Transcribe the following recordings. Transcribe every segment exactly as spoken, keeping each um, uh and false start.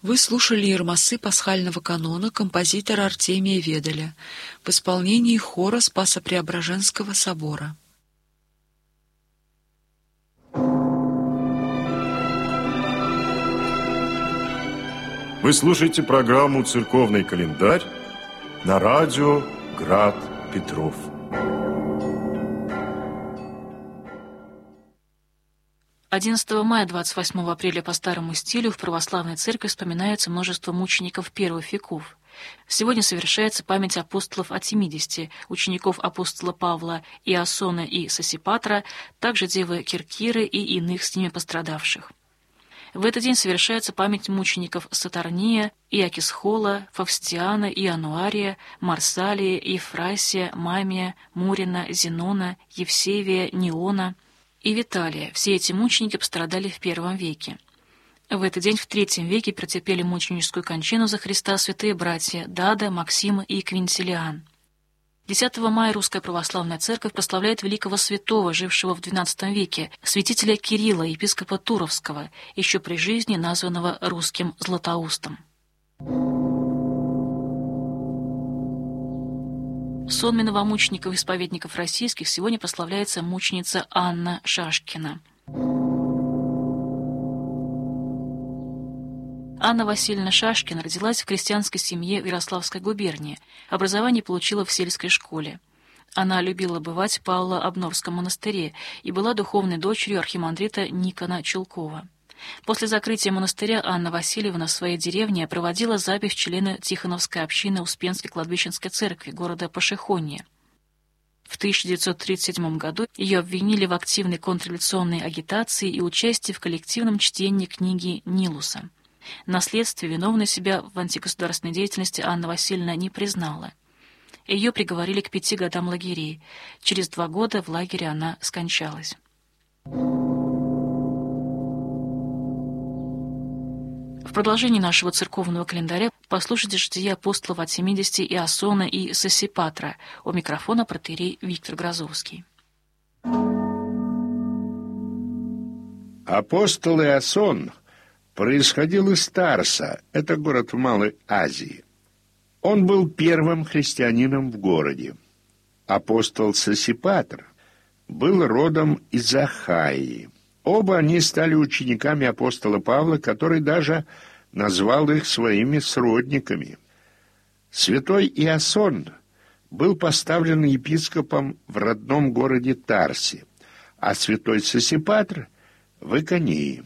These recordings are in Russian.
Вы слушали иеромосы пасхального канона композитора Артемия Ведаля в исполнении хора Спасо-Преображенского собора. Вы слушаете программу «Церковный календарь» на радио «Град Петров». одиннадцатого мая двадцать восьмого апреля по старому стилю в православной церкви вспоминается множество мучеников первых веков. Сегодня совершается память апостолов от семидесяти, учеников апостола Павла, Иосона и Сосипатра, также девы Киркиры и иных с ними пострадавших. В этот день совершается память мучеников Сатарния, Иакисхола, Фавстиана, Иануария, Марсалия, Ефрасия, Мамия, Мурина, Зенона, Евсевия, Неона и Виталия. Все эти мученики пострадали в первом веке. В этот день в третьем веке претерпели мученическую кончину за Христа святые братья Дада, Максима и Квинтилиан. десятого мая Русская Православная Церковь прославляет великого святого, жившего в двенадцатом веке, святителя Кирилла, епископа Туровского, еще при жизни названного русским Златоустом. Сонме новомучеников-исповедников российских сегодня прославляется мученица Анна Шашкина. Анна Васильевна Шашкина родилась в крестьянской семье в Ярославской губернии. Образование получила в сельской школе. Она любила бывать в Павло-Обнорском монастыре и была духовной дочерью архимандрита Никона Чулкова. После закрытия монастыря Анна Васильевна в своей деревне проводила запись в члены Тихоновской общины Успенской кладбищенской церкви города Пашихонье. В тысяча девятьсот тридцать седьмом году ее обвинили в активной контрреволюционной агитации и участии в коллективном чтении книги Нилуса. На следствии виновной себя в антигосударственной деятельности Анна Васильевна не признала. Ее приговорили к пяти годам лагерей. Через два года в лагере она скончалась. В продолжении нашего церковного календаря послушайте жития апостолов от семидесяти Иосона и Сосипатра. У микрофона протоиерей Виктор Грозовский. Апостол Иосон происходил из Тарса, это город в Малой Азии. Он был первым христианином в городе. Апостол Сосипатр был родом из Ахайи. Оба они стали учениками апостола Павла, который даже назвал их своими сродниками. Святой Иосон был поставлен епископом в родном городе Тарсе, а святой Сосипатр — в Иконии.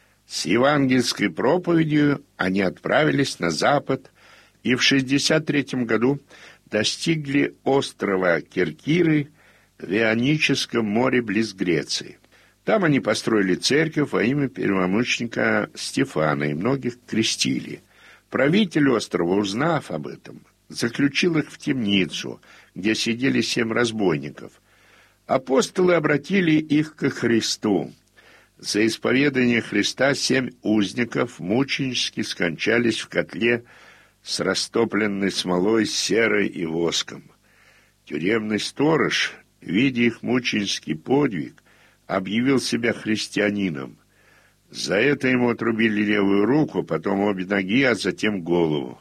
С евангельской проповедью они отправились на запад и в шестьдесят третьем году достигли острова Киркиры в Ионическом море близ Греции. Там они построили церковь во имя первомученика Стефана и многих крестили. Правитель острова, узнав об этом, заключил их в темницу, где сидели семь разбойников. Апостолы обратили их ко Христу. За исповедание Христа семь узников мученически скончались в котле с растопленной смолой, серой и воском. Тюремный сторож, видя их мученический подвиг, объявил себя христианином. За это ему отрубили левую руку, потом обе ноги, а затем голову.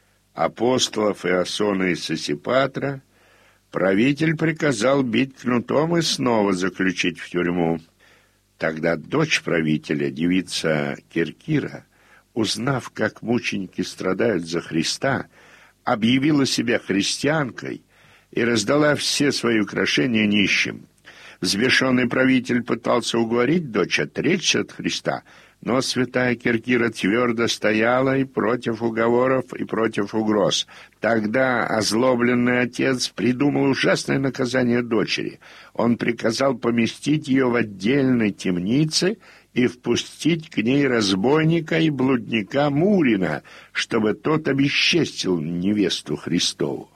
Апостолов Иосона и Сосипатра правитель приказал бить кнутом и снова заключить в тюрьму. Тогда дочь правителя, девица Киркира, узнав, как мученики страдают за Христа, объявила себя христианкой и раздала все свои украшения нищим. Взбешенный правитель пытался уговорить дочь отречься от Христа, но святая Киркира твердо стояла и против уговоров, и против угроз. Тогда озлобленный отец придумал ужасное наказание дочери. Он приказал поместить ее в отдельной темнице и впустить к ней разбойника и блудника Мурина, чтобы тот обесчестил невесту Христову.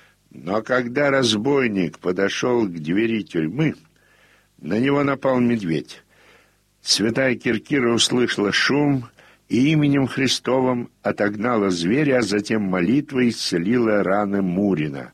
Но когда разбойник подошел к двери тюрьмы, на него напал медведь. Святая Киркира услышала шум и именем Христовым отогнала зверя, а затем молитвой исцелила раны Мурина.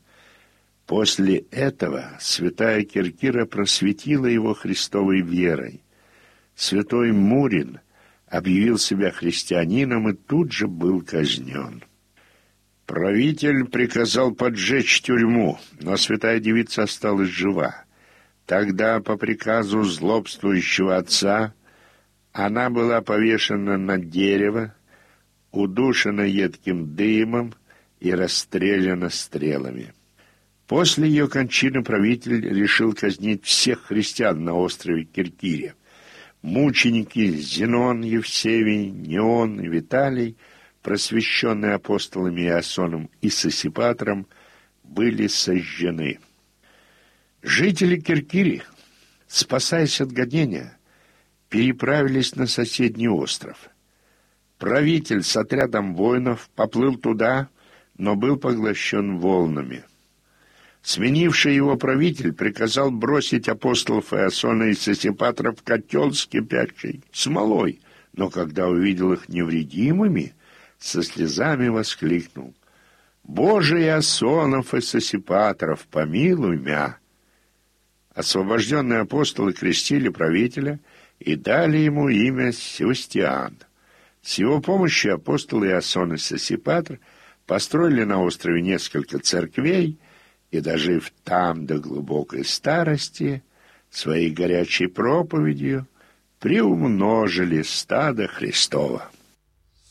После этого святая Киркира просветила его Христовой верой. Святой Мурин объявил себя христианином и тут же был казнен. Правитель приказал поджечь тюрьму, но святая девица осталась жива. Тогда, по приказу злобствующего отца, она была повешена на дерево, удушена едким дымом и расстреляна стрелами. После ее кончины правитель решил казнить всех христиан на острове Киркире. Мученики Зенон, Евсевий, Неон и Виталий, просвещенные апостолами Иасоном и Сосипатром, были сожжены. Жители Киркири, спасаясь от гонения, переправились на соседний остров. Правитель с отрядом воинов поплыл туда, но был поглощен волнами. Сменивший его правитель приказал бросить апостолов Иасона и Сосипатра в котел с кипящей смолой, но когда увидел их невредимыми, со слезами воскликнул: «Боже, Иасонов и Сосипатров, помилуй мя!» Освобожденные апостолы крестили правителя и дали ему имя Севастиан. С его помощью апостолы Иасон и Сосипатр построили на острове несколько церквей и, дожив там до глубокой старости, своей горячей проповедью приумножили стадо Христово.